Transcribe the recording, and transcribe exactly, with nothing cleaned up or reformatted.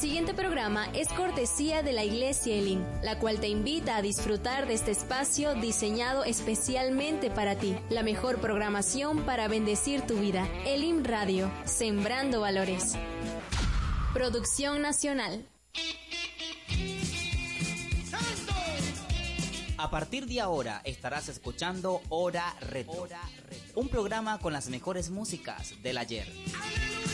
siguiente programa es cortesía de la Iglesia Elim, la cual te invita a disfrutar de este espacio diseñado especialmente para ti. La mejor programación para bendecir tu vida. Elim Radio, sembrando valores. Producción nacional. A partir de ahora estarás escuchando Hora Retro, un programa con las mejores músicas del ayer.